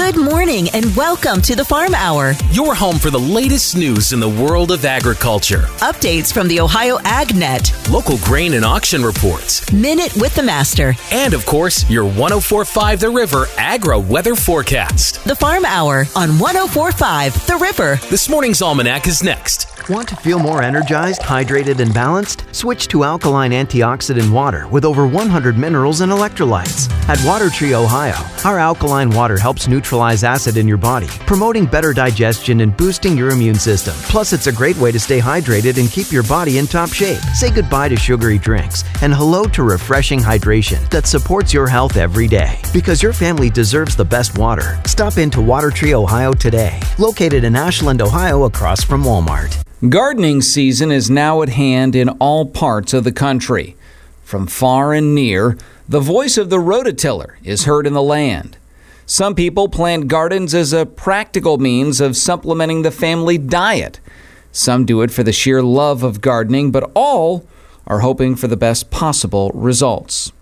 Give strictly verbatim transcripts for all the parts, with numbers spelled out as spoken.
Good morning and welcome to the Farm Hour. Your home for the latest news in the world of agriculture. Updates from the Ohio AgNet. Local grain and auction reports. Minute with the Master. And of course, your one oh four point five The River Agri Weather Forecast. The Farm Hour on one oh four point five The River. This morning's Almanac is next. Want to feel more energized, hydrated, and balanced? Switch to alkaline antioxidant water with over one hundred minerals and electrolytes. At Water Tree, Ohio, our alkaline water helps neutralize acid in your body, promoting better digestion and boosting your immune system. Plus, it's a great way to stay hydrated and keep your body in top shape. Say goodbye to sugary drinks and hello to refreshing hydration that supports your health every day. Because your family deserves the best water. Stop into Water Tree, Ohio today. Located in Ashland, Ohio, across from Walmart. Gardening season is now at hand in all parts of the country. From far and near, the voice of the rototiller is heard in the land. Some people plant gardens as a practical means of supplementing the family diet. Some do it for the sheer love of gardening, but all are hoping for the best possible results.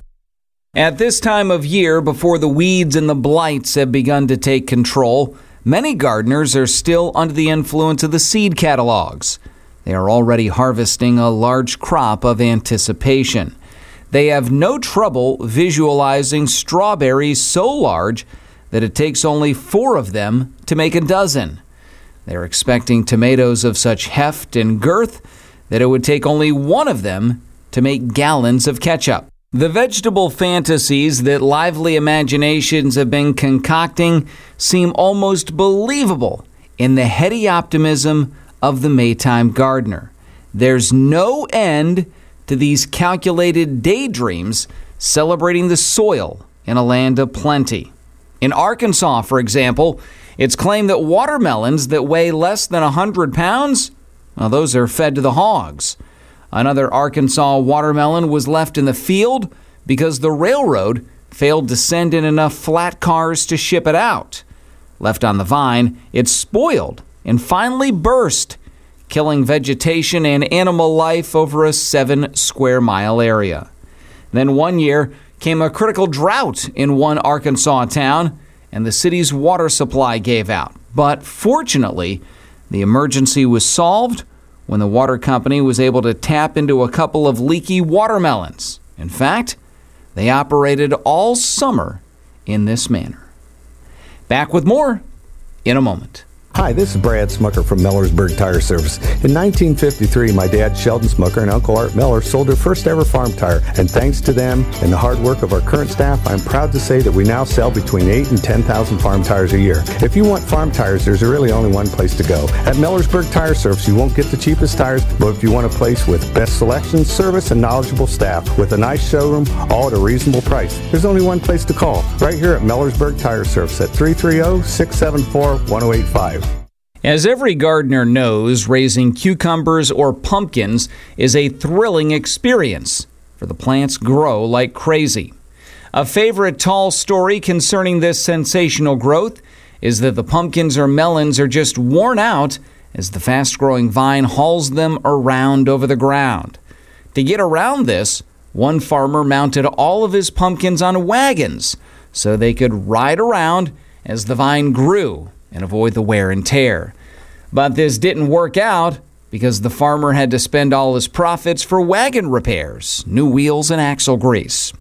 At this time of year, before the weeds and the blights have begun to take control, many gardeners are still under the influence of the seed catalogs. They are already harvesting a large crop of anticipation. They have no trouble visualizing strawberries so large that it takes only four of them to make a dozen. They're expecting tomatoes of such heft and girth that it would take only one of them to make gallons of ketchup. The vegetable fantasies that lively imaginations have been concocting seem almost believable in the heady optimism of the Maytime gardener. There's no end to these calculated daydreams celebrating the soil in a land of plenty. In Arkansas, for example, it's claimed that watermelons that weigh less than one hundred pounds, well, those are fed to the hogs. Another Arkansas watermelon was left in the field because the railroad failed to send in enough flat cars to ship it out. Left on the vine, it spoiled and finally burst, killing vegetation and animal life over a seven square mile area. Then one year came a critical drought in one Arkansas town, and the city's water supply gave out. But fortunately, the emergency was solved when the water company was able to tap into a couple of leaky watermelons. In fact, they operated all summer in this manner. Back with more in a moment. Hi, this is Brad Smucker from Millersburg Tire Service. In nineteen fifty-three, my dad, Sheldon Smucker, and Uncle Art Miller sold their first ever farm tire. And thanks to them and the hard work of our current staff, I'm proud to say that we now sell between eight and ten thousand farm tires a year. If you want farm tires, there's really only one place to go. At Millersburg Tire Service, you won't get the cheapest tires, but if you want a place with best selection, service, and knowledgeable staff with a nice showroom, all at a reasonable price, there's only one place to call. Right here at Millersburg Tire Service at three three zero, six seven four, one zero eight five. As every gardener knows, raising cucumbers or pumpkins is a thrilling experience, for the plants grow like crazy. A favorite tall story concerning this sensational growth is that the pumpkins or melons are just worn out as the fast-growing vine hauls them around over the ground. To get around this, one farmer mounted all of his pumpkins on wagons so they could ride around as the vine grew and avoid the wear and tear. But this didn't work out because the farmer had to spend all his profits for wagon repairs, new wheels, and axle grease.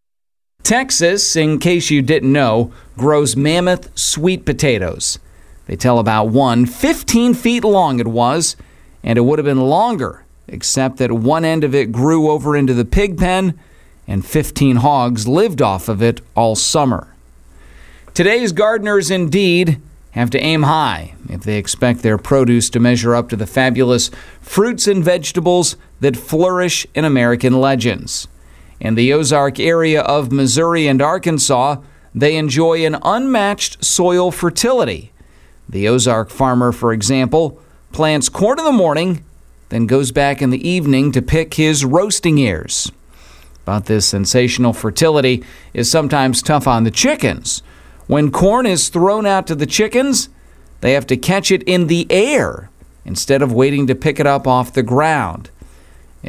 Texas, in case you didn't know, grows mammoth sweet potatoes. They tell about one fifteen feet long it was, and it would have been longer, except that one end of it grew over into the pig pen, and fifteen hogs lived off of it all summer. Today's gardeners indeed have to aim high if they expect their produce to measure up to the fabulous fruits and vegetables that flourish in American legends. In the Ozark area of Missouri and Arkansas, they enjoy an unmatched soil fertility. The Ozark farmer, for example, plants corn in the morning, then goes back in the evening to pick his roasting ears. But this sensational fertility is sometimes tough on the chickens. When corn is thrown out to the chickens, they have to catch it in the air instead of waiting to pick it up off the ground.